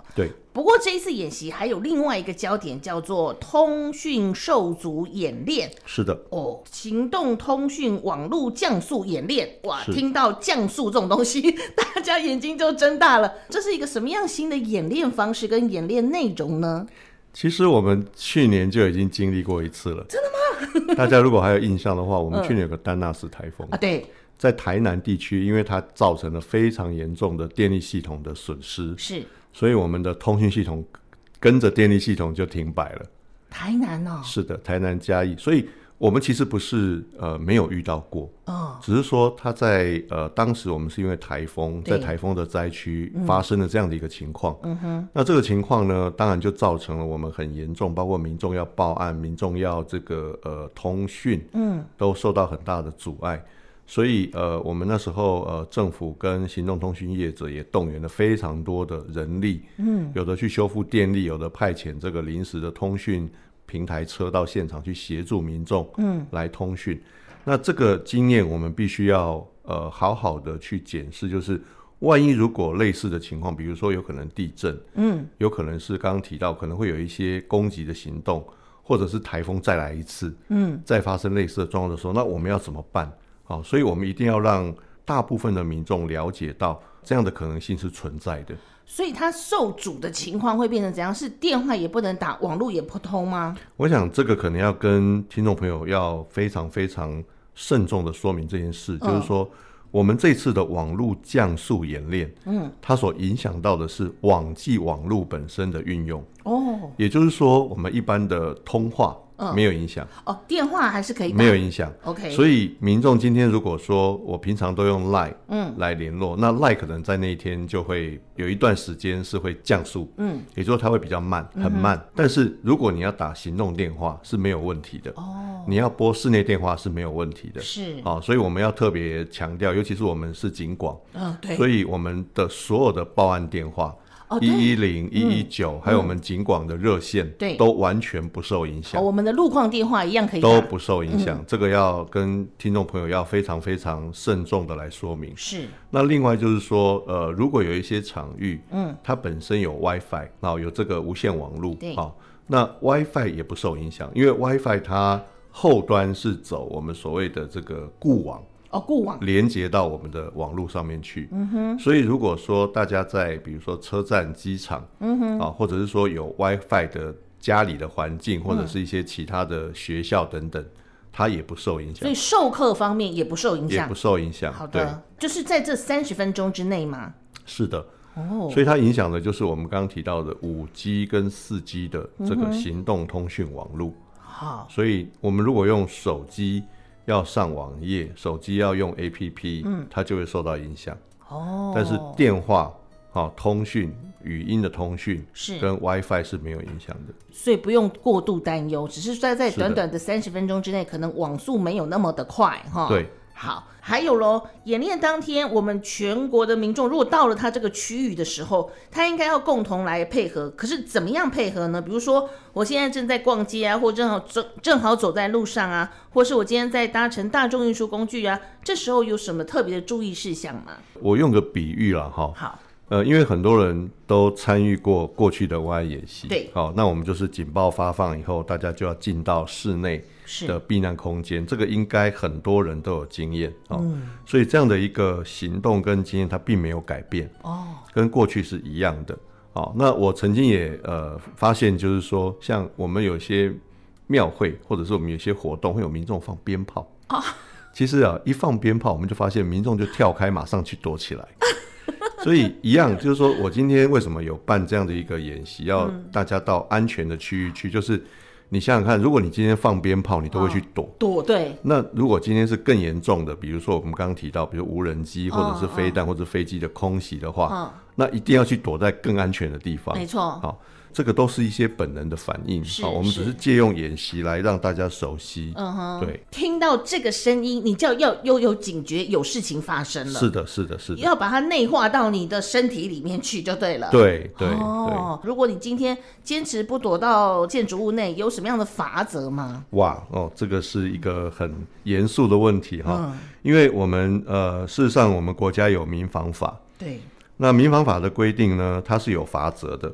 对。 不过这一次演习还有另外一个焦点，叫做通讯受阻演练。 是的。 行动通讯网络降速演练。哇，听到降速这种东西，大家眼睛就睁大了。这是一个什么样新的演练方式跟演练内容呢？ 其实我们去年就已经经历过一次了。 真的吗？ 大家如果还有印象的话，我们去年有个丹纳斯台风对， 在台南地区，因为它造成了非常严重的电力系统的损失， 是， 所以我们的通讯系统跟着电力系统就停摆了。 台南哦？ 是的，台南嘉义。所以我们其实不是没有遇到过，只是说它在当时我们是因为台风，在台风的灾区发生了这样的一个情况。那这个情况呢，当然就造成了我们很严重，包括民众要报案，民众要这个通讯，都受到很大的阻碍。所以我们那时候政府跟行动通讯业者也动员了非常多的人力，有的去修复电力，有的派遣这个临时的通讯平台车到现场去协助民众来通讯。那这个经验我们必须要好好的去检视，就是万一如果类似的情况，比如说有可能地震，有可能是刚刚提到可能会有一些攻击的行动，或者是台风再来一次，再发生类似的状况的时候，那我们要怎么办？好，所以我们一定要让大部分的民众了解到这样的可能性是存在的。 所以它受阻的情况会变成怎样？是电话也不能打，网络也不通吗？我想这个可能要跟听众朋友要非常非常慎重的说明这件事，就是说我们这次的网络降速演练，它所影响到的是网际网络本身的运用。也就是说我们一般的通话没有影响， 电话还是可以打， 没有影响。 OK， 所以民众今天如果说我平常都用 LINE 来联络，那 LINE 可能在那一天就会有一段时间是会降速，也就是说它会比较慢，很慢。但是如果你要打行动电话是没有问题的，你要拨室内电话是没有问题的， 是所以我们要特别强调，尤其是我们是警广， 对， 所以我们的所有的报案电话110、119，还有我们警广的热线，都完全不受影响。 我们的路况电话一样可以打， 都不受影响。这个要跟听众朋友要非常非常慎重的来说明。 是。 那另外就是说，如果有一些场域，它本身有 WiFi， 然后有这个无线网路，那 WiFi 也不受影响，因为 WiFi 它后端是走我们所谓的这个固网。 固网连接到我们的网络上面去，所以如果说大家在比如说车站、机场，或者是说有 WiFi 的家里的环境，或者是一些其他的学校等等，它也不受影响。 所以授课方面也不受影响， 也不受影响。 好的，就是在这30分钟之内吗？ 是的。所以它影响的就是我们刚刚提到的 5G 跟 4G 的这个行动通讯网络。所以我们如果用手机要上网页，手机要用 APP，它就会受到影响。但是电话通讯、语音的通讯跟 WiFi 是没有影响的， 所以不用过度担忧，只是在短短的30分钟之内，可能网速没有那么的快。 对。 好，还有咯，演练当天我们全国的民众如果到了他这个区域的时候，他应该要共同来配合，可是怎么样配合呢？比如说我现在正在逛街啊，或正好走在路上啊，或是我今天在搭乘大众运输工具啊，这时候有什么特别的注意事项吗？我用个比喻啦，好，因为很多人都参与过过去的外演习，对，那我们就是警报发放以后，大家就要进到室内的避难空间，这个应该很多人都有经验，所以这样的一个行动跟经验它并没有改变，跟过去是一样的。那我曾经也发现，就是说像我们有些庙会或者是我们有些活动会有民众放鞭炮，其实一放鞭炮我们就发现民众就跳开马上去躲起来。所以一样就是说我今天为什么有办这样的一个演习，要大家到安全的区域去，就是你想想看，如果你今天放鞭炮你都会去躲，对，那如果今天是更严重的，比如说我们刚刚提到比如无人机或者是飞弹或者飞机的空袭的话，那一定要去躲在更安全的地方，没错。好，这个都是一些本能的反应，我们只是借用演习来让大家熟悉。对，听到这个声音你就要又有警觉，有事情发生了。是的，是的，是的，要把它内化到你的身体里面去就对了。对对对。如果你今天坚持不躲到建筑物内，有什么样的罚则吗？哇，这个是一个很严肃的问题哈，因为我们事实上我们国家有民防法，对。那民防法的规定呢，它是有罚则的，